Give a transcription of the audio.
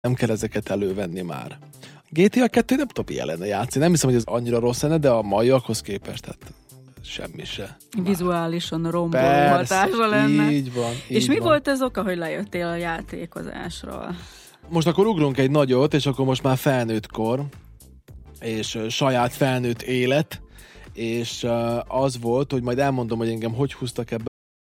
Nem kell ezeket elővenni már. GTA 2 nem tudom, ilyen lenne játszani. Nem hiszem, hogy ez annyira rossz lenne, de a maiakhoz képest, hát semmi se. Vizuálisan romboló hatása lenne. Így van. És mi volt az oka, hogy lejöttél a játékozásról? Most akkor ugrunk egy nagyot, és akkor most már felnőtt kor, és saját felnőtt élet, és az volt, hogy majd elmondom, hogy engem hogy húztak ebbe